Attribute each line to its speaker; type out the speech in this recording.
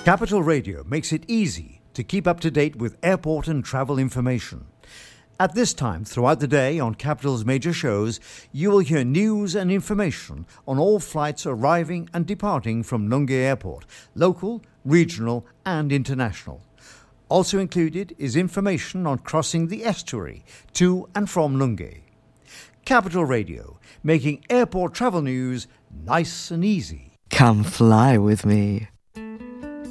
Speaker 1: Capital Radio makes it easy to keep up to date with airport and travel information. At this time throughout the day on Capital's major shows, you will hear news and information on all flights arriving and departing from Lungi Airport, local, regional and international. Also included is information on crossing the estuary to and from Lungi. Capital Radio, making airport travel news nice and easy.
Speaker 2: Come fly with me.